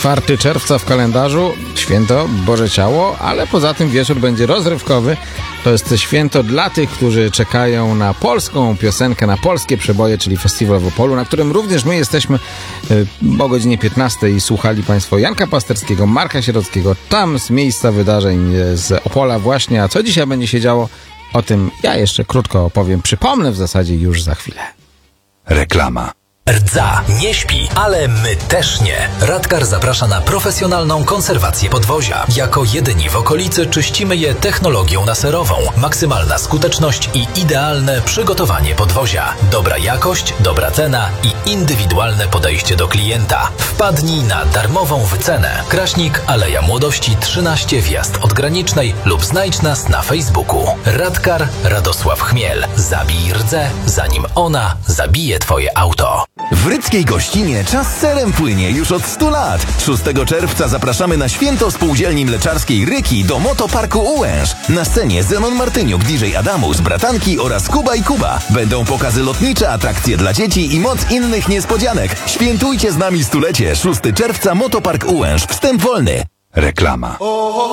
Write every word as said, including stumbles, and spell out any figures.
czwartego czerwca w kalendarzu, święto Boże Ciało, ale poza tym wieczór będzie rozrywkowy. To jest święto dla tych, którzy czekają na polską piosenkę, na polskie przeboje, czyli festiwal w Opolu, na którym również my jesteśmy o godzinie piętnastej. Słuchali Państwo Janka Pasterskiego, Marka Sierockiego, tam z miejsca wydarzeń z Opola właśnie. A co dzisiaj będzie się działo, o tym ja jeszcze krótko opowiem. Przypomnę w zasadzie już za chwilę. Reklama. Rdza nie śpi, ale my też nie. Radkar zaprasza na profesjonalną konserwację podwozia. Jako jedyni w okolicy czyścimy je technologią laserową. Maksymalna skuteczność i idealne przygotowanie podwozia. Dobra jakość, dobra cena i indywidualne podejście do klienta. Wpadnij na darmową wycenę. Kraśnik, Aleja Młodości trzynaście, wjazd od Granicznej lub znajdź nas na Facebooku. Radkar Radosław Chmiel. Zabij rdzę, zanim ona zabije Twoje auto. W Rydzkiej Gościnie czas serem płynie już od stu lat. szóstego czerwca zapraszamy na święto spółdzielni mleczarskiej Ryki do Motoparku Ułęż. Na scenie Zenon Martyniuk, D J Adamus, Bratanki oraz Kuba i Kuba. Będą pokazy lotnicze, atrakcje dla dzieci i moc innych niespodzianek. Świętujcie z nami stulecie. szóstego czerwca Motopark Ułęż. Wstęp wolny. Reklama.